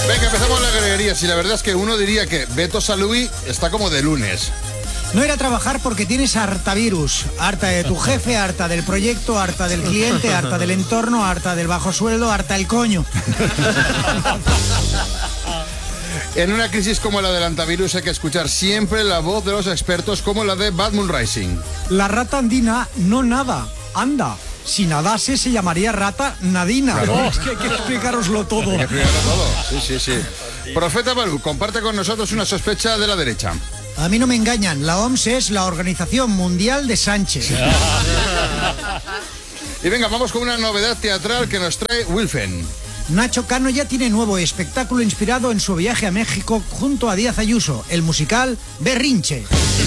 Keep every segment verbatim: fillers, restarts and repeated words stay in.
Venga, empezamos la greguería. Si la verdad es que uno diría que Beto Salui está como de lunes. No ir a trabajar porque tienes harta virus. Harta de tu jefe, harta del proyecto, harta del cliente, harta del entorno, harta del bajo sueldo, harta el coño. En una crisis como la del antivirus hay que escuchar siempre la voz de los expertos como la de Bad Moon Rising. La rata andina no nada, anda. Si nadase se llamaría rata nadina. Claro. Oh, es que hay que explicároslo todo. Hay que explicarlo todo. Sí, sí, sí. Profeta Balú, comparte con nosotros una sospecha de la derecha. A mí no me engañan, la O M S es la Organización Mundial de Sánchez. Y venga, vamos con una novedad teatral que nos trae Wilfen. Nacho Cano ya tiene nuevo espectáculo inspirado en su viaje a México junto a Díaz Ayuso, el musical Berrinche.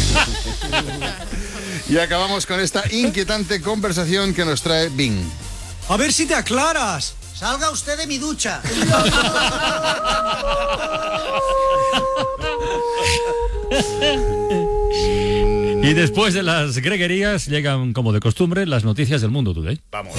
Y acabamos con esta inquietante conversación que nos trae Bing. A ver si te aclaras. Salga usted de mi ducha. Y después de las greguerías llegan, como de costumbre, las noticias del Mundo Today. Vamos.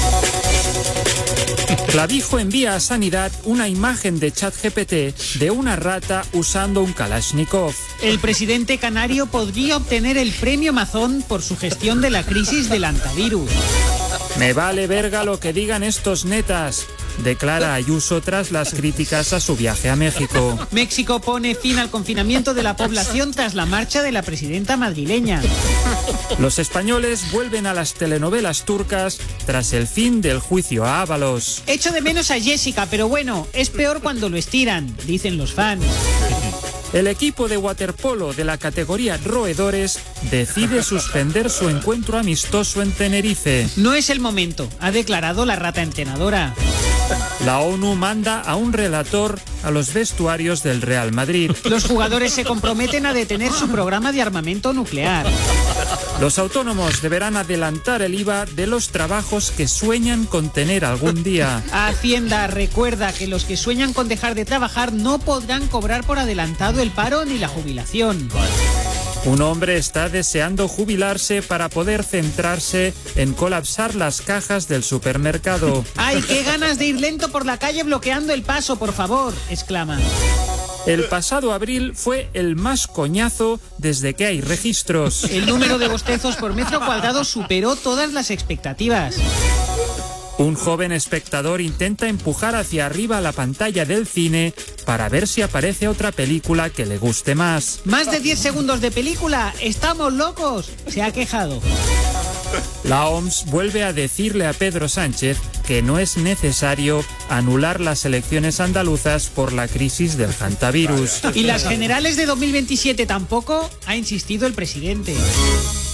Clavijo envía a Sanidad una imagen de ChatGPT de una rata usando un Kalashnikov. El presidente canario podría obtener el premio Mazón por su gestión de la crisis del antivirus. Me vale verga lo que digan estos netas, declara Ayuso tras las críticas a su viaje a México. México pone fin al confinamiento de la población tras la marcha de la presidenta madrileña. Los españoles vuelven a las telenovelas turcas tras el fin del juicio a Ábalos. Echo de menos a Jessica, pero bueno, es peor cuando lo estiran, dicen los fans. El equipo de waterpolo de la categoría roedores decide suspender su encuentro amistoso en Tenerife. No es el momento, ha declarado la rata entrenadora. La ONU manda a un relator a los vestuarios del Real Madrid. Los jugadores se comprometen a detener su programa de armamento nuclear. Los autónomos deberán adelantar el I V A de los trabajos que sueñan con tener algún día. Hacienda recuerda que los que sueñan con dejar de trabajar no podrán cobrar por adelantado el paro ni la jubilación. Un hombre está deseando jubilarse para poder centrarse en colapsar las cajas del supermercado. ¡Ay, qué ganas de ir lento por la calle bloqueando el paso, por favor!, exclama. El pasado abril fue el más coñazo desde que hay registros. El número de bostezos por metro cuadrado superó todas las expectativas. Un joven espectador intenta empujar hacia arriba la pantalla del cine para ver si aparece otra película que le guste más. Más de diez segundos de película, ¡estamos locos!, se ha quejado. La O M S vuelve a decirle a Pedro Sánchez que no es necesario anular las elecciones andaluzas por la crisis del hantavirus. ¿Y las generales de dos mil veintisiete tampoco?, ha insistido el presidente.